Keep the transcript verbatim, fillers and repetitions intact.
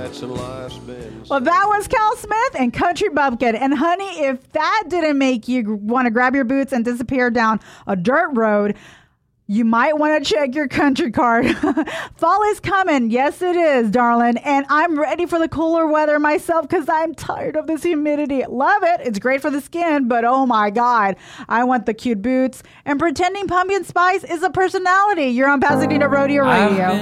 nights and life's been. Well, that was Cal Smith and Country Bumpkin. And honey, if that didn't make you want to grab your boots and disappear down a dirt road, you might want to check your country card. Fall is coming. Yes, it is, darling. And I'm ready for the cooler weather myself because I'm tired of this humidity. Love it. It's great for the skin, but oh my God, I want the cute boots. And pretending pumpkin spice is a personality. You're on Pasadena Rodeo Radio.